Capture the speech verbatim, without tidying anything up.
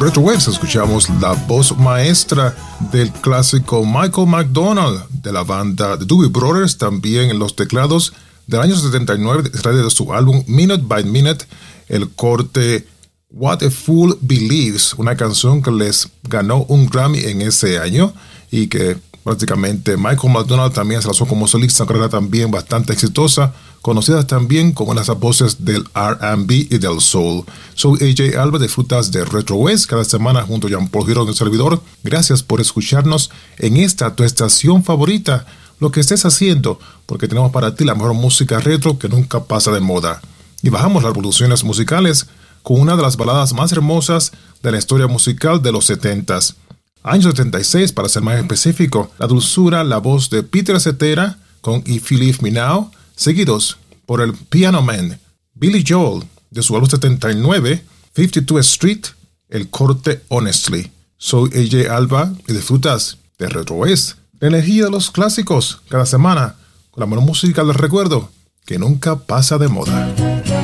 Retro Waves escuchamos la voz maestra del clásico Michael McDonald de la banda The Doobie Brothers, también en los teclados del año setenta y nueve, de su álbum Minute by Minute, el corte What a Fool Believes, una canción que les ganó un Grammy en ese año y que prácticamente Michael McDonald también se lanzó como solista, una carrera también bastante exitosa, conocidas también como las voces del R and B y del soul. Soy A J Alba, disfrutas de Retro Waves cada semana junto a Jean Paul Giro, nuestro servidor. Gracias por escucharnos en esta tu estación favorita, lo que estés haciendo, porque tenemos para ti la mejor música retro que nunca pasa de moda. Y bajamos las revoluciones musicales con una de las baladas más hermosas de la historia musical de los setentas. Año setenta y seis, para ser más específico, la dulzura, la voz de Peter Cetera con If You Leave Me Now, seguidos por el Piano Man, Billy Joel, de su álbum setenta y nueve, cincuenta y dos Street, el corte Honestly. Soy A J Alba y disfrutas de Retro Waves, la energía de los clásicos, cada semana, con la mejor música del recuerdo que nunca pasa de moda.